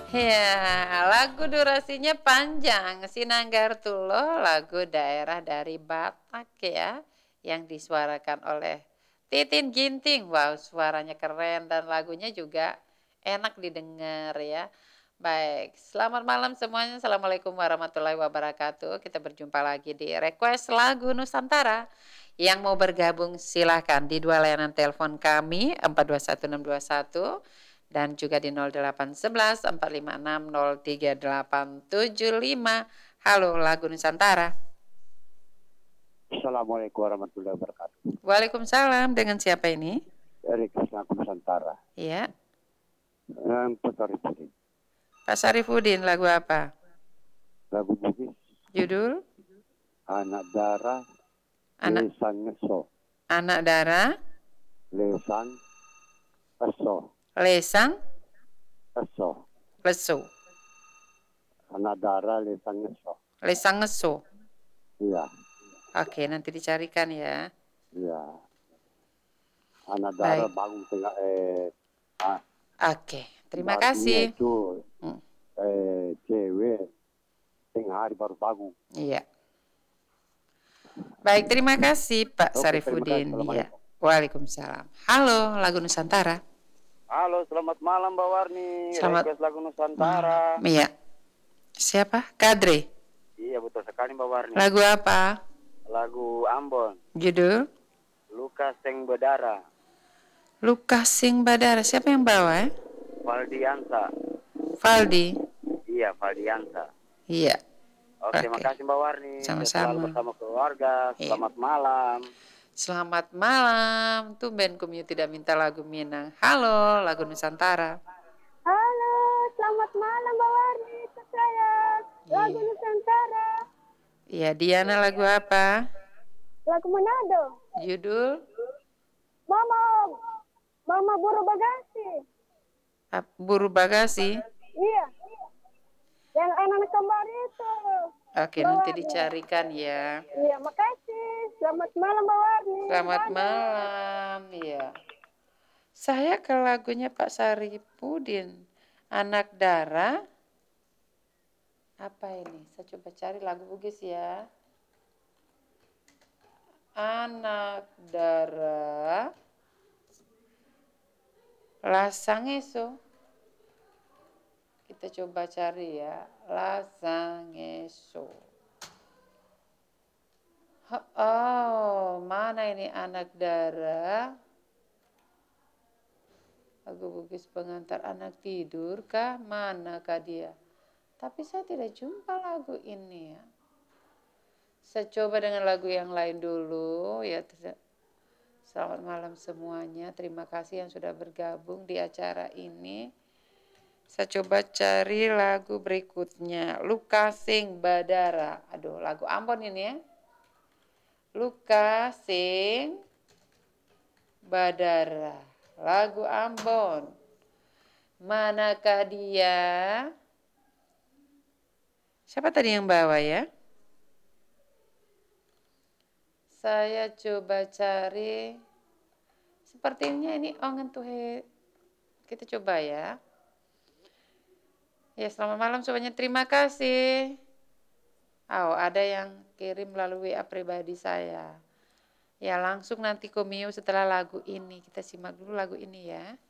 Ya, lagu durasinya panjang. Sinanggartulo, lagu daerah dari Batak ya, yang disuarakan oleh Titin Ginting. Wow, suaranya keren dan lagunya juga enak didengar ya. Baik, selamat malam semuanya. Assalamualaikum warahmatullahi wabarakatuh. Kita berjumpa lagi di Request Lagu Nusantara. Yang mau bergabung silahkan di dua layanan telepon kami 421621 dan juga di 0811 456 03875. Halo Lagu Nusantara. Assalamualaikum warahmatullahi wabarakatuh. Waalaikumsalam, dengan siapa ini? Dari Lagu Nusantara. Iya. Pak Sarifudin. Pak Sarifudin, lagu apa? Lagu Bugis. Judul? Anak Darah. Lesan Ngeso. Anak Darah. Lesan Eso. Lesang. Eso. Leso. Anak Darah Lesan Ngeso. Lesang Ngeso. Iya. Oke, nanti dicarikan ya. Iya. Anak Darah bangun tengah Oke, terima kasih. Itu cewek tengah hari baru bangun. Iya. Baik, terima kasih Pak Sarifudin. Ya. Waalaikumsalam. Halo, Lagu Nusantara. Halo, selamat malam Mbak Warni. Selamat Request Lagu Nusantara. Iya. Siapa? Kadri. Iya, betul sekali Mbak Warni. Lagu apa? Lagu Ambon. Judul? Luka Seng Bedara. Luka Sing Badara. Siapa yang bawa? Valdiansa. Valdi. Iya, Valdiansa. Iya. Oke, terima kasih Mbak Warni. Sama-sama. Selalu bersama keluarga. Selamat malam. Selamat malam. Tumben Kumyu tidak minta lagu Minang. Halo, Lagu Nusantara. Halo, selamat malam Mbak Warni. Saya Lagu Nusantara. Iya, Diana, lagu apa? Lagu Manado. Judul? Mama Buru Bagasi. Buru Bagasi? Iya. Yang anak kembar itu. Oke, nanti dicarikan ya. Iya, makasih. Selamat malam Mbak Warni. Selamat malam, iya. Saya ke lagunya Pak Sarifudin, Anak Darah. Apa ini? Saya coba cari lagu Bugis ya. Anak Darah. Lasangeso. Kita coba cari ya. Lasangeso. Oh, mana ini Anak Darah? Lagu Bugis pengantar anak tidur kah? Manakah dia? Tapi saya tidak jumpa lagu ini ya. Saya coba dengan lagu yang lain dulu ya. Selamat malam semuanya. Terima kasih yang sudah bergabung di acara ini. Saya coba cari lagu berikutnya. Luka Sing Badara. Aduh, lagu Ambon ini ya. Luka Sing Badara. Lagu Ambon. Manakah dia? Siapa tadi yang bawa ya? Saya coba cari. Sepertinya ini ongen tuhe. Kita coba ya. Ya, selamat malam semuanya. Terima kasih. Oh, ada yang kirim melalui WA pribadi saya. Ya, langsung nanti Komio setelah lagu ini. Kita simak dulu lagu ini ya.